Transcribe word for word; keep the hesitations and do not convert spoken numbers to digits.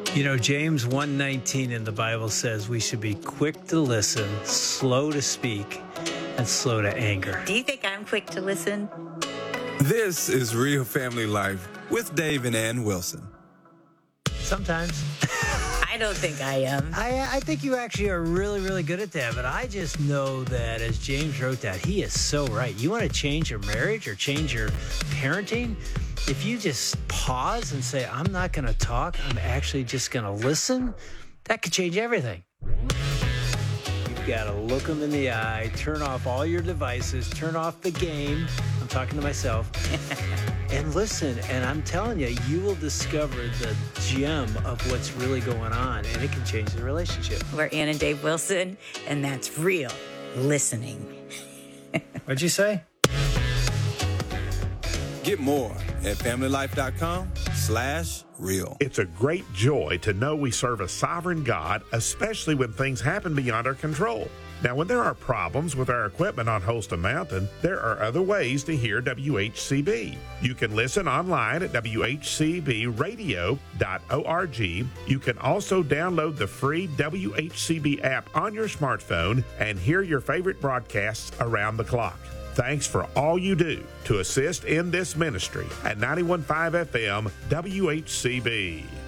You know, James one nineteen in the Bible says we should be quick to listen, slow to speak, and slow to anger. Do you think I'm quick to listen? This is Real Family Life with Dave and Ann Wilson. Sometimes. I don't think I am. I, I think you actually are really, really good at that, but I just know that, as James wrote that, he is so right. You want to change your marriage or change your parenting? If you just pause and say, I'm not going to talk, I'm actually just going to listen, that could change everything. You've got to look them in the eye, turn off all your devices, turn off the game. I'm talking to myself. And listen, and I'm telling you, you will discover the gem of what's really going on, and it can change the relationship. We're Ann and Dave Wilson, and that's real listening. What'd you say? Get more at familylife.com slash real. It's a great joy to know we serve a sovereign God, especially when things happen beyond our control. Now, when there are problems with our equipment on Holston Mountain, there are other ways to hear W H C B. You can listen online at w h c b radio dot org. You can also download the free W H C B app on your smartphone and hear your favorite broadcasts around the clock. Thanks for all you do to assist in this ministry at ninety-one point five F M W H C B.